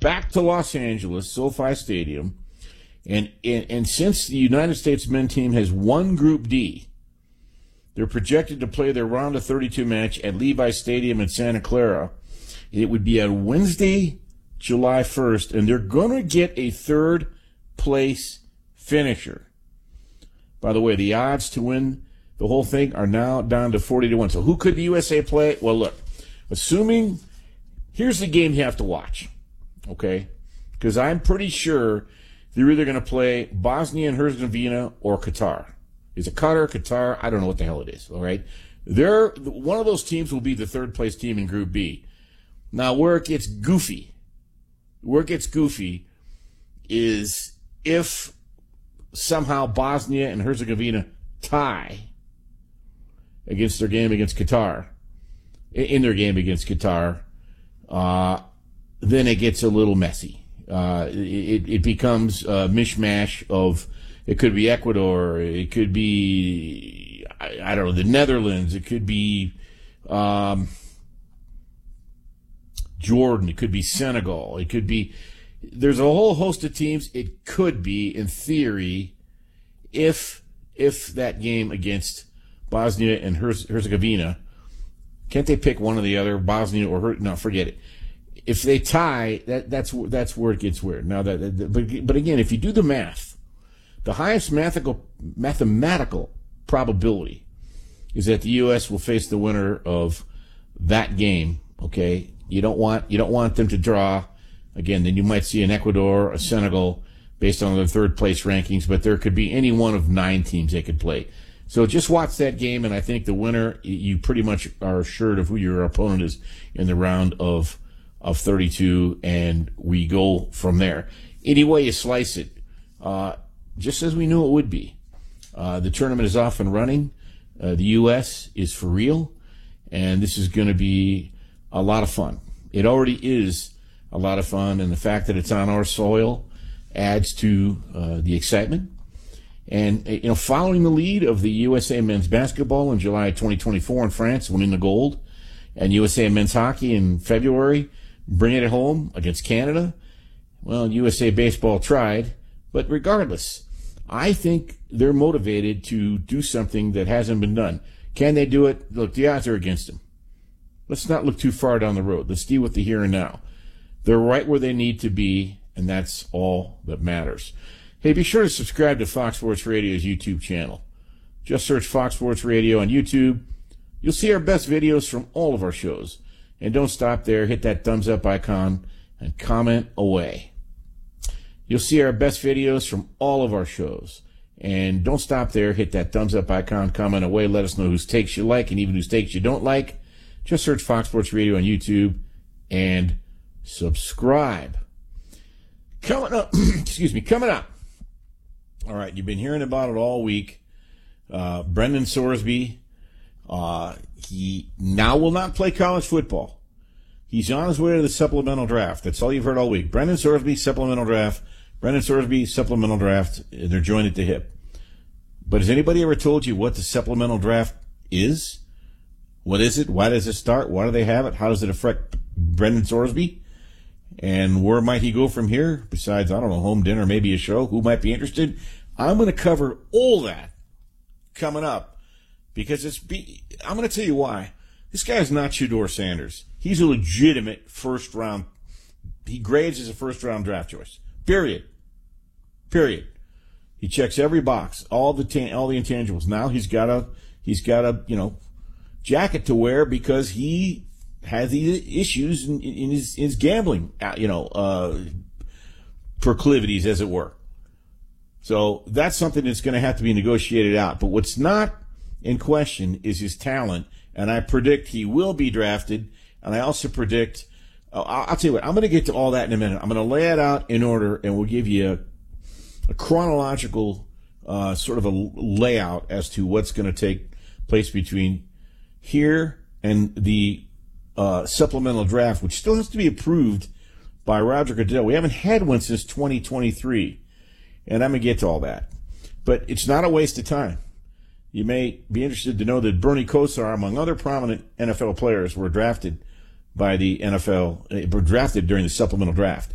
back to Los Angeles, SoFi Stadium. And since the United States men's team has won Group D, they're projected to play their round of 32 match at Levi Stadium in Santa Clara. It would be on Wednesday, July 1st, and they're going to get a third-place finisher. By the way, the odds to win the whole thing are now down to 40-1. So who could the USA play? Well, look, assuming, here's the game you have to watch, okay? Because I'm pretty sure they're either going to play Bosnia and Herzegovina or Qatar. Is it Qatar? I don't know what the hell it is, all right? One of those teams will be the third-place team in Group B. Now, where it gets goofy is if somehow Bosnia and Herzegovina tie against their game against Qatar, in their game against Qatar, then it gets a little messy. It becomes a mishmash of, it could be Ecuador, it could be, I don't know, the Netherlands, it could be Jordan, it could be Senegal, it could be, there's a whole host of teams it could be, in theory, if that game against Bosnia and Herzegovina, can't they pick one or the other, Bosnia or no, forget it. If they tie, that's where it gets weird. Now, but again, if you do the math, the highest mathematical probability is that the U.S. will face the winner of that game. Okay, you don't want them to draw. Again, then you might see an Ecuador, a Senegal, based on their third place rankings. But there could be any one of 9 teams they could play. So just watch that game, and I think the winner, you pretty much are assured of who your opponent is in the round of 32, and we go from there. Any way you slice it, just as we knew it would be. The tournament is off and running. The U.S. is for real, and this is going to be a lot of fun. It already is a lot of fun, and the fact that it's on our soil adds to the excitement. And, following the lead of the USA men's basketball in July 2024 in France, winning the gold, and USA men's hockey in February, bringing it home against Canada, well, USA baseball tried, but regardless, I think they're motivated to do something that hasn't been done. Can they do it? Look, the odds are against them. Let's not look too far down the road. Let's deal with the here and now. They're right where they need to be, and that's all that matters. Hey, be sure to subscribe to Fox Sports Radio's YouTube channel. Just search Fox Sports Radio on YouTube. You'll see our best videos from all of our shows. And don't stop there. Hit that thumbs up icon and comment away. You'll see our best videos from all of our shows. And don't stop there. Hit that thumbs up icon, comment away. Let us know whose takes you like and even whose takes you don't like. Just search Fox Sports Radio on YouTube and subscribe. Coming up, coming up. All right, you've been hearing about it all week. Brendan Sorsby, he now will not play college football. He's on his way to the supplemental draft. That's all you've heard all week. Brendan Sorsby, supplemental draft. Brendan Sorsby, supplemental draft. They're joined at the hip. But has anybody ever told you what the supplemental draft is? What is it? Why does it start? Why do they have it? How does it affect Brendan Sorsby? And where might he go from here? Besides, I don't know, home dinner, maybe a show. Who might be interested? I'm going to cover all that coming up because I'm going to tell you why. This guy is not Shedeur Sanders. He's a legitimate first round. He grades as a first round draft choice. Period. He checks every box, all the intangibles. Now he's got a jacket to wear because he has these issues in his gambling, proclivities, as it were. So that's something that's going to have to be negotiated out. But what's not in question is his talent, and I predict he will be drafted. And I also predict, I'll tell you what, I'm going to get to all that in a minute. I'm going to lay it out in order, and we'll give you a chronological sort of a layout as to what's going to take place between here and the supplemental draft, which still has to be approved by Roger Goodell. We haven't had one since 2023, and I'm going to get to all that. But it's not a waste of time. You may be interested to know that Bernie Kosar, among other prominent NFL players, were drafted by the NFL, were drafted during the supplemental draft.